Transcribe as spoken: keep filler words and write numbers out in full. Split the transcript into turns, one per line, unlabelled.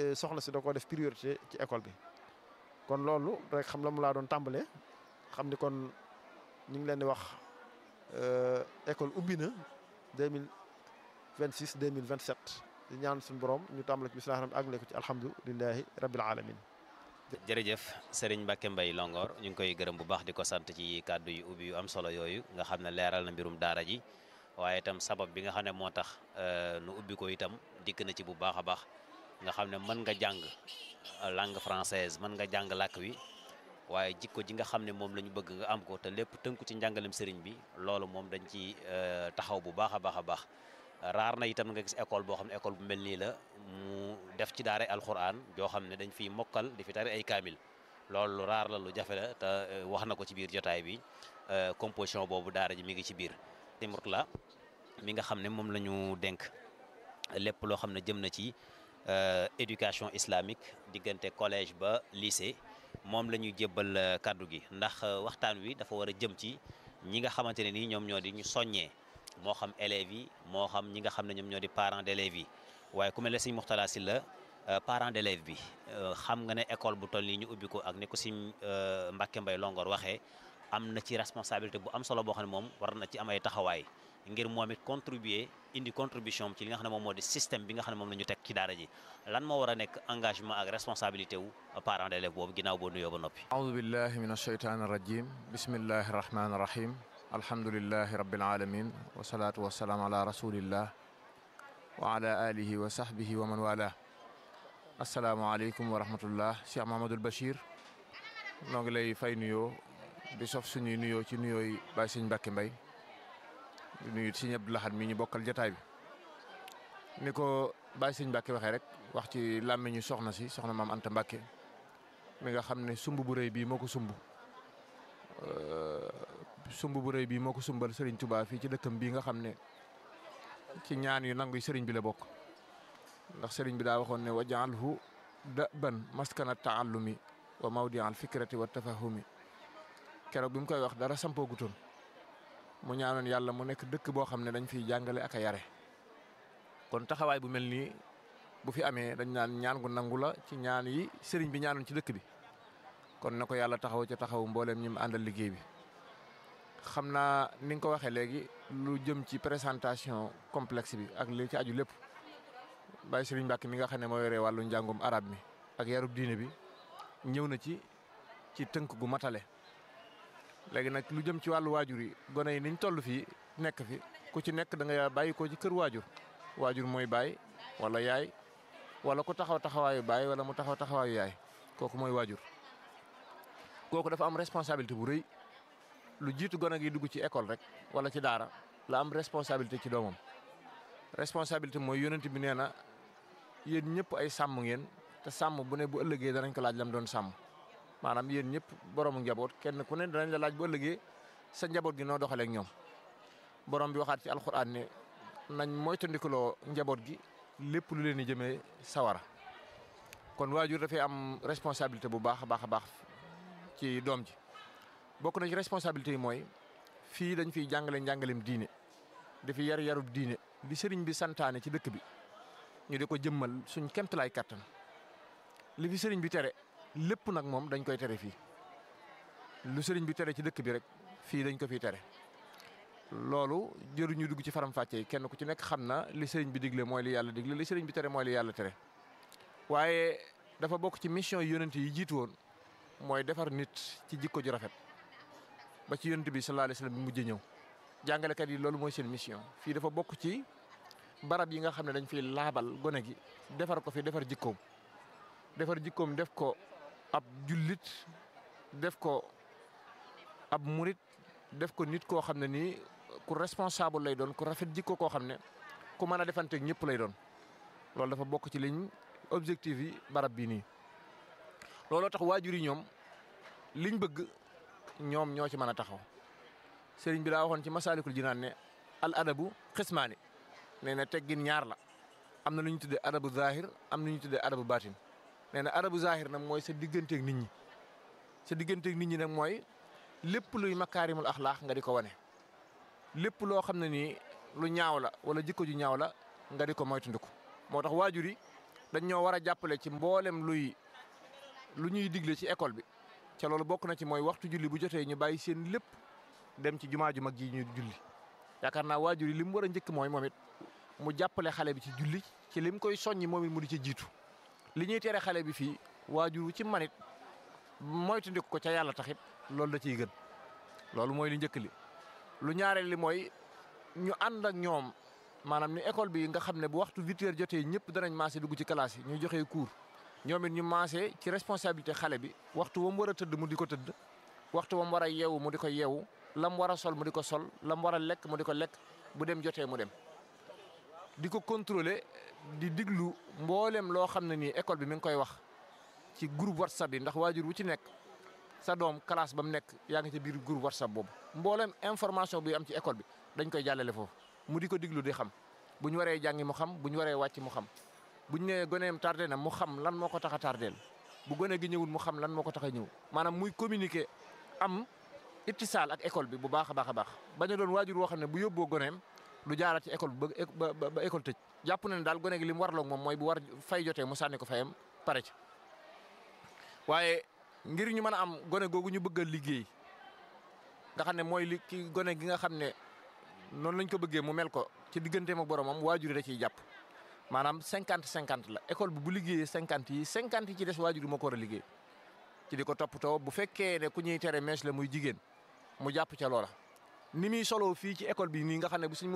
soxna si da ko def priorité ci école bi kon loolu rek xam la mu laa doon tàmbalee xam ni kon ñu ngi leen di wax école ubbi na deux mille vingt six deux mille vingt sept di ñaan suñu borom ñu tàmbale ci bismillah rahmaan àggale ko ci alhamdulillahi rabbil alamin
jërëjëf Serigne Mbacké Mbaye Longhor ñu ngi koy gërëm bu baax di ko sant ci kàddu yu ubbi yu am solo yooyu nga xam ne leeral na mbirum daara ji waaye itam sabab bi nga xam ne moo tax nu ubbi ko itam dikk na ci bu baax a baax nga xam ne mën nga jàng langue française mën nga jàng làkk wi waaye jikko ji nga xam ne moom la ñu bëgg nga am ko te lépp tënku ci njàngalem sëriñ bi loolu moom dañ ci taxaw bu baax a baax a baax raar na itam nga gis école boo xam ne école bu mel nii la mu def ci daara alxuraan joo xam ne dañ fiy mokkal di fi tari ay kaamil loolu lu raar la lu jafe la te wax na ko ci biir jotaay bi composition boobu daara ji mi ngi ci biir Mourtala mi nga xam ne moom la ñu dénk lépp loo xam ne jëm na ci éducation islamique diggante collège ba lycée moom la ñuy jébbal kaddu gi ndax waxtaan wi dafa war a jëm ci ñi nga xamante ne nii ñoom ñoo di ñu soññee moo xam élèves yi moo xam ñi nga xam ne ñoom ñoo di parents d'élèves yi waaye ku mel ne Sëñ Mourtala Sylla parent d'élève bi xam nga ne école bu toll nii ñu ubbi ko ak ne ko Sëñ Mbacké Mbaye Longhor waxee am na ci responsabilité bu am solo boo xam ne moom war na ci am ay taxawaay ngir moom it contribuer indi contribution ci li nga xam ne moom moo di système bi nga xam ne moom la ñu teg ci daara ji lan moo war a nekk engagement ak responsabilité wu parent d'élève boobu ginnaaw boo nuyoo ba noppi.
a'uudu billahi min ashaytaani rajim bismillahi rahmaani rahim alhamdulillahi rabbil alamin wasalaatu wasalaam ala rasulillah wa ala alihi wa sahbihi wa man wala asalaamaaleykum wa rahmatullah Cheikh Mahamadul Bachir noo ngi lay fay nuyoo di sof suñuy nuyoo ci nuyooy Baye Sëñ Mbacké Mbaye di nuyu Sëñ Abdou Lahad mi ñu bokkal jataay bi ni ko Baye Sëñ Mbacké waxee rek wax ci làmmiñu soxna si soxna maam Anta Mbacké mi nga xam ne sumb bu rëy bii moo ko sumb sumb bu rëy bii moo ko sumbal Serigne Touba fii ci dëkkam bii nga xam ne ci ñaan yu nangu Serigne bi la bokk ndax Serigne bi daa waxoon ne waj'alhu da'ban maskana ta'allumi wa mawdi'al fikrati wa tafahumi keroog bi mu koy wax dara sampoo gutoon mu ñaanoon yàlla mu nekk dëkk boo xam ne dañ fiy jàngale ak a yare kon taxawaay bu mel nii bu fi amee dañ naan ñaan gu nangu la ci ñaan yi Serigne bi ñaanoon ci dëkk bi kon na ko yàlla taxaw ca taxaw mbooleem ñi mu àndal liggéey bi xam naa ni nga ko waxee léegi lu jëm ci présentation complexe bi ak li ci aju lépp Baye Serigne Mbacké mi nga xam ne moo yore wàllu njàngum arab mi ak yarub diine bi ñëw na ci ci tënk gu matale léegi nag lu jëm ci wàllu waajur yi gone yi niñ toll fii nekk fi ku ci nekk da nga bàyyi ko ci kër waajur waajur mooy baay wala yaay wala ku taxaw taxawaayu baay wala mu taxaw taxawaayu yaay kooku mooy waajur kooku dafa am responsabilité bu rëy lu jiitu gone gi dugg ci école rek wala ci daara la am responsabilité ci doomam responsabilité mooy yonent bi nee na yéen ñëpp ay sàmm ngeen te sàmm bu ne bu ëllëgee danañ ko laaj lam doon sàmm maanaam yéen ñëpp boroomu njaboot kenn ku ne danañ la laaj bu ëllëgee sa njaboot gi noo doxalee ak ñoom borom bi waxaat ci alxuraan ne nañ moytandikuloo njaboot gi lépp lu leen di jëmee sawara kon waajur dafay am responsabilité bu baax a baax a baax ci doom ji bokk na ci responsabilité yi mooy fii dañ fiy jàngale njàngalem diine dafi yar yarub diine di sëriñ bi santaane ci dëkk bi ñu di ko jëmmal suñ kemtalaay kattan li fi sëriñ bi tere lépp nag moom dañ koy tere fii lu sëriñ bi tere ci dëkk bi rek fii dañ ko fiy tere loolu jëruñu dugg ci faram-fàcce yi kenn ku ci nekk xam na li sëriñ bi digle mooy li yàlla digle li sëriñ bi tere mooy li yàlla tere waaye dafa bokk ci mission yi yonent yi jiitu woon mooy defar nit ci jikko ju rafet ba ci yonent bi sallallahu alayhi wasallam bi mujj ñëw jàngalekat yi loolu mooy seen mission fii dafa bokk ci barab yi nga xam ne dañ fiy laabal gone gi defar ko fi defar jikkoom defar jikkoom def ko ab jullit def ko ab murit def ko nit koo xam ne nii ku responsable lay doon ku rafet jikko koo xam ne ku mën a defanteeg ñëpp lay doon loolu dafa bokk ci liñ objectif yi barab bii nii looloo tax waajur yi ñoom liñ bëgg ñoom ñoo ci mën a taxaw sëriñ bi daa waxoon ci masaalikul jinaan ne al adabu xismaani nee na teggin ñaar la am na lu ñu tuddee adabu zahir am na lu ñu tuddee adabu baatin nee na adabu zahir nag mooy sa digganteeg nit ñi sa digganteeg nit ñi nag mooy lépp luy makaarimul axlaax nga di ko wane lépp loo xam ne nii lu ñaaw la wala jikko ju ñaaw la nga di ko moytandiku moo tax waajur yi dañ ñoo war a jàppale ci mboolem luy lu ñuy digle ci école bi ca loolu bokk na ci mooy waxtu julli bu jotee ñu bàyyi seen lépp dem ci jumaa ju mag ji ñu julli yaakaar naa waajur yi li mu war a njëkk mooy moom it mu jàppale xale bi ci julli ci lim koy soññi moom it mu di ci jiitu li ñuy tere xale bi fii waajur ci manit moytandiku ko ca yàlla taxit loolu da ciy gën loolu mooy li njëkk li lu ñaareel li mooy ñu ànd ak ñoom maanaam ni école bi nga xam ne bu waxtu huit heures jotee ñëpp danañ maase dugg ci classe yi ñuy joxe cours ñoom it ñu maase ci responsabilité xale bi waxtu wa mu war a tëdd mu di ko tëdd waxtu wa mu war a yeewu mu di ko yeewu la mu war a sol mu di ko sol la mu war a lekk mu di ko lekk bu dem jotee mu dem. di ko contrôler di diglu mboolem loo xam ne nii école bi mi ngi koy wax ci groupe WhatsApp yi ndax waajur wu ci nekk sa doom classe ba mu nekk yaa ngi ci biir groupe WhatsApp boobu mboolem information bi am ci école bi dañ koy jàllale foofu mu di ko diglu di xam bu ñu waree jàngi mu xam bu ñu waree wàcc mu xam. bu ñu nee goneem tardé na mu xam lan moo ko tax a tardeel bu gone gi ñëwul mu xam lan moo ko tax a ñëw maanaam muy communiquer am ittisaal ak école bi bu baax a baax a baax bañ a doon waajur woo xam ne bu yóbboo goneem du jaaraat ci école bi ba ba ba école tëj. jàpp na ne daal gone gi li mu waraloon moom mooy bu war fay jotee mu sànni ko fayam pare ci waaye ngir ñu mën a am gone googu ñu bëgg a liggéey nga xam ne mooy li ki gone gi nga xam ne noonu lañ ko bëggee mu mel ko ci digganteem ak boromam waajur yi da ciy jàpp. maanaam cinquante cinquante la école bi bu liggéeyee cinquante yi cinquante yi ci des waajur moo ko war a liggéey ci di ko toppatoo bu fekkee ne ku ñuy tere mèche la muy jigéen mu jàpp ca loola. ni muy solo fii ci école bi nii nga xam ne bu suñ